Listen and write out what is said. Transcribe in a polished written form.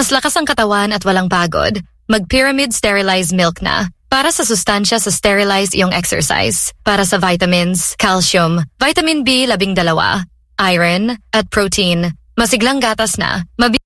Mas lakas ang katawan at walang pagod, mag-Pyramid Sterilized Milk na. Para sa sustansya sa sterilize iyong exercise. Para sa vitamins, calcium, vitamin B12, iron, at protein. Masiglang gatas na.